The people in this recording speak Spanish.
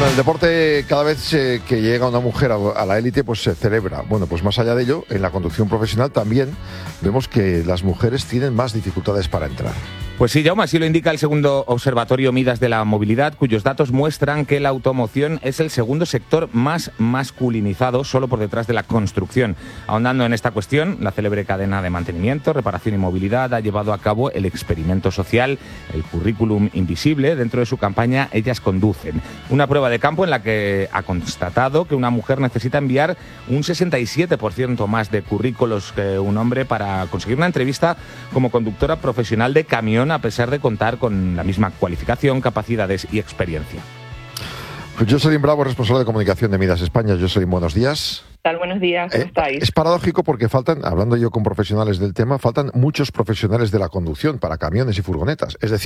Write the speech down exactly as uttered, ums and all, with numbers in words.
Bueno, el deporte, cada vez eh, que llega una mujer a, a la élite, pues se celebra. Bueno, pues más allá de ello, en la conducción profesional también vemos que las mujeres tienen más dificultades para entrar. Pues sí, Jaume, así lo indica el segundo Observatorio Midas de la Movilidad, cuyos datos muestran que la automoción es el segundo sector más masculinizado, solo por detrás de la construcción. Ahondando en esta cuestión, la célebre cadena de mantenimiento, reparación y movilidad ha llevado a cabo el experimento social, el currículum invisible, dentro de su campaña Ellas Conducen. Una prueba de campo en la que ha constatado que una mujer necesita enviar un sesenta y siete por ciento más de currículos que un hombre para conseguir una entrevista como conductora profesional de camión, a pesar de contar con la misma cualificación, capacidades y experiencia. Pues Jocelyn Bravo, responsable de comunicación de Midas España. Jocelyn, buenos días. ¿Qué tal? Buenos días, ¿cómo eh, estáis? Es paradójico porque faltan, hablando yo con profesionales del tema, faltan muchos profesionales de la conducción para camiones y furgonetas. Es decir,